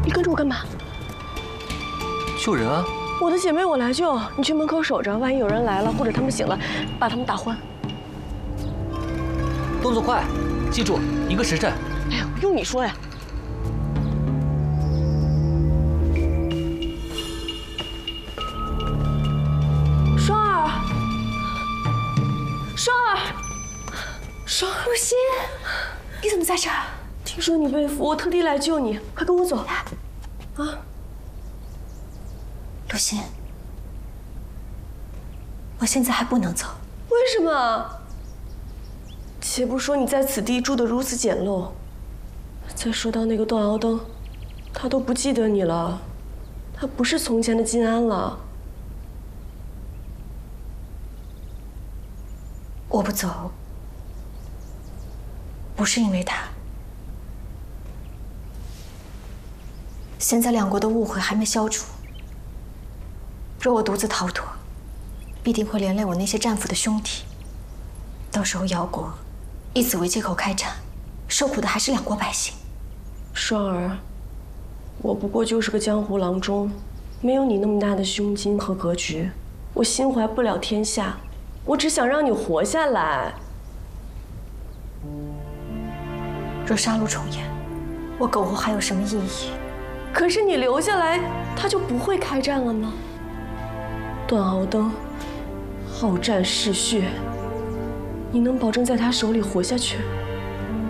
你跟着我干嘛？ 救人啊！ 我的姐妹我来救，你去门口守着，万一有人来了或者他们醒了，把他们打昏。 动作快，记住一个时辰。 哎呦，用你说呀！双儿，双儿，双儿， 陆欣，你怎么在这儿？ 听说你被俘，我特地来救你，快跟我走。啊， 陆欣，我现在还不能走。 为什么？且不说你在此地住得如此简陋，再说到那个段敖登，他都不记得你了，他不是从前的金安了。 我不走，不是因为他。现在两国的误会还没消除，若我独自逃脱，必定会连累我那些战俘的兄弟。到时候姚国以此为借口开战，受苦的还是两国百姓。 双儿，我不过就是个江湖郎中，没有你那么大的胸襟和格局，我心怀不了天下，我只想让你活下来。 若杀戮重演，我苟活还有什么意义？ 可是你留下来，他就不会开战了吗？段敖登好战嗜血，你能保证在他手里活下去？